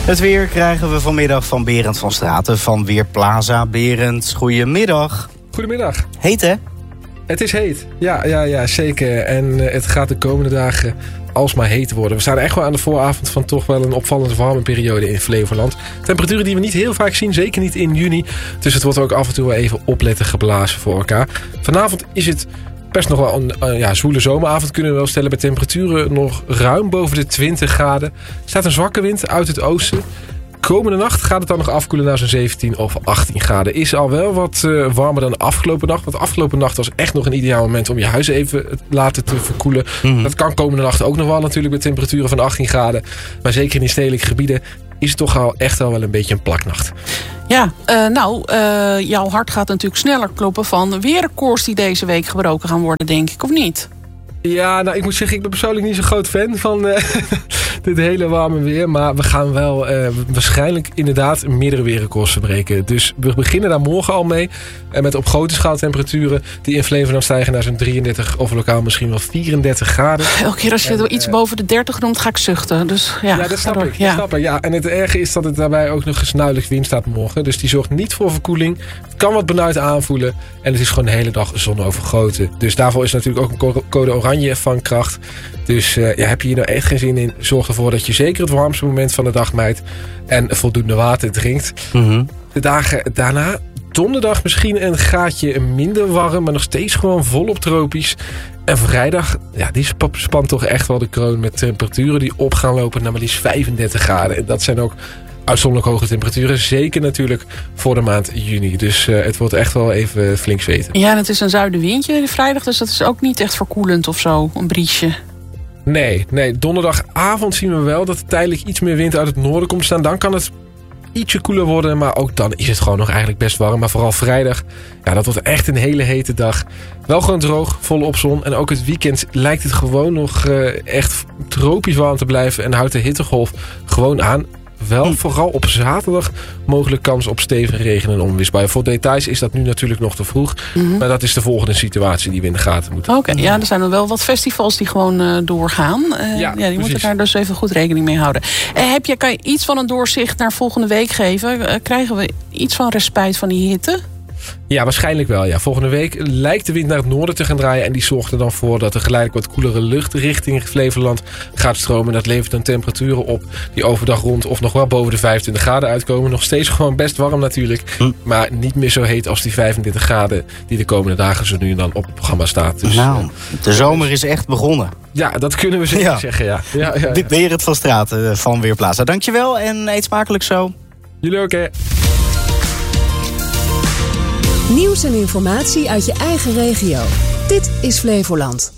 Het weer krijgen we vanmiddag van Berend van Straten van Weerplaza. Berend, goedemiddag. Goedemiddag. Heet hè? Het is heet. Ja, zeker. En het gaat de komende dagen alsmaar heet worden. We staan echt wel aan de vooravond van toch wel een opvallend warme periode in Flevoland. Temperaturen die we niet heel vaak zien, zeker niet in juni. Dus het wordt ook af en toe wel even opletten geblazen voor elkaar. Vanavond is het best nog wel een zwoele zomeravond, kunnen we wel stellen. Bij temperaturen nog ruim boven de 20 graden. Er staat een zwakke wind uit het oosten. Komende nacht gaat het dan nog afkoelen naar zo'n 17 of 18 graden. Is al wel wat warmer dan de afgelopen nacht. Want de afgelopen nacht was echt nog een ideaal moment om je huis even laten te verkoelen. Dat kan komende nacht ook nog wel natuurlijk met temperaturen van 18 graden. Maar zeker in die stedelijke gebieden is het toch al echt al wel een beetje een plaknacht. Ja, jouw hart gaat natuurlijk sneller kloppen van weerrecords die deze week gebroken gaan worden, denk ik, of niet? Ja, nou ik moet zeggen, ik ben persoonlijk niet zo'n groot fan van dit hele warme weer. Maar we gaan wel waarschijnlijk inderdaad meerdere weerrecords verbreken. Dus we beginnen daar morgen al mee. En met op grote schaal temperaturen die in Flevoland stijgen naar zo'n 33 of lokaal misschien wel 34 graden. Elke keer als je iets boven de 30 noemt, ga ik zuchten. Dus, ja, dat snap ik. Ja. En het erge is dat het daarbij ook nog gesnuilig wind staat morgen. Dus die zorgt niet voor verkoeling. Het kan wat benauwd aanvoelen. En het is gewoon de hele dag zonovergoten. Dus daarvoor is natuurlijk ook een code oranje van kracht. Dus heb je hier nou echt geen zin in, zorg ervoor dat je zeker het warmste moment van de dag mijt en voldoende water drinkt. De dagen daarna, donderdag misschien een graadje minder warm, maar nog steeds gewoon volop tropisch. En vrijdag, die spant toch echt wel de kroon met temperaturen die op gaan lopen naar maar liefst 35 graden. En dat zijn ook uitzonderlijk hoge temperaturen. Zeker natuurlijk voor de maand juni. Dus het wordt echt wel even flink zweten. Ja, en het is een zuidenwindje vrijdag. Dus dat is ook niet echt verkoelend of zo. Een briesje. Nee. Donderdagavond zien we wel dat er tijdelijk iets meer wind uit het noorden komt staan. Dan kan het ietsje koeler worden. Maar ook dan is het gewoon nog eigenlijk best warm. Maar vooral vrijdag, dat wordt echt een hele hete dag. Wel gewoon droog, volop zon. En ook het weekend lijkt het gewoon nog echt tropisch warm te blijven. En houdt de hittegolf gewoon aan. Wel vooral op zaterdag mogelijk kans op stevige regen en onweersbuien. Voor details is dat nu natuurlijk nog te vroeg. Maar dat is de volgende situatie die we in de gaten moeten. Oké, er zijn er wel wat festivals die gewoon doorgaan. Die moeten daar dus even goed rekening mee houden. Kan je iets van een doorzicht naar volgende week geven? Krijgen we iets van respijt van die hitte? Ja, waarschijnlijk wel. Ja. Volgende week lijkt de wind naar het noorden te gaan draaien. En die zorgt er dan voor dat er geleidelijk wat koelere lucht richting Flevoland gaat stromen. Dat levert dan temperaturen op die overdag rond of nog wel boven de 25 graden uitkomen. Nog steeds gewoon best warm natuurlijk. Maar niet meer zo heet als die 35 graden die de komende dagen zo nu en dan op het programma staat. Dus, de zomer is echt begonnen. Ja, dat kunnen we zeker zeggen. Ja. Berend van Straten van Weerplaza. Dankjewel en eet smakelijk zo. Jullie ook, hè. Nieuws en informatie uit je eigen regio. Dit is Flevoland.